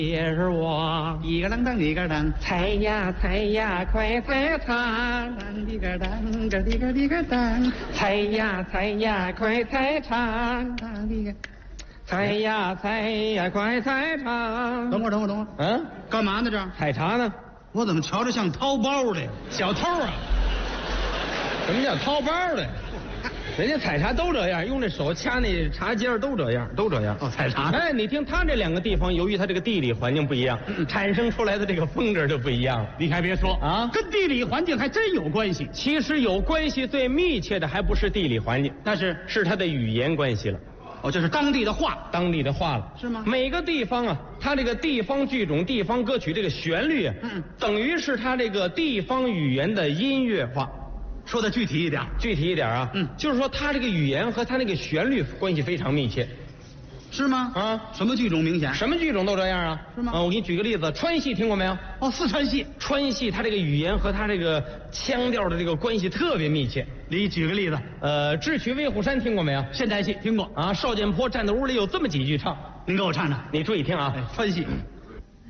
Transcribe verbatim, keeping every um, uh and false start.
也是我， 一个啷当一个当， 踩呀踩呀快踩长， 当一个当个一个一个当， 踩呀踩呀快踩长， 当一个， 踩呀踩呀快踩长。 等会儿等会儿等会儿， 嗯， 干嘛呢这？ 采茶呢？ 我怎么瞧着像掏包的小偷啊？ 什么叫掏包的？人家采茶都这样，用这手掐那茶尖都这样，都这样。 哦，采茶。 哎，你听他这两个地方，由于它这个地理环境不一样， 嗯、 产生出来的这个风格就不一样。 你还别说啊， 跟地理环境还真有关系。 其实有关系最密切的还不是地理环境， 那是是它的语言关系了。 哦，就是当地的话， 当地的话了， 是吗？ 每个地方啊，它这个地方剧种、地方歌曲这个旋律啊， 嗯， 等于是它这个地方语言的音乐化。 说的具体一点， 具体一点啊， 嗯， 就是说它这个语言和它那个旋律关系非常密切， 是吗？ 啊， 什么剧种明显？ 什么剧种都这样啊？ 是吗？ 啊，我给你举个例子，川戏听过没有？ 哦，四川戏， 川戏它这个语言和它这个腔调的这个关系特别密切。 你举个例子， 呃，智取威虎山听过没有？ 现代戏听过啊，邵建坡站在屋里有这么几句唱， 您给我唱唱。 你注意听啊， 川戏。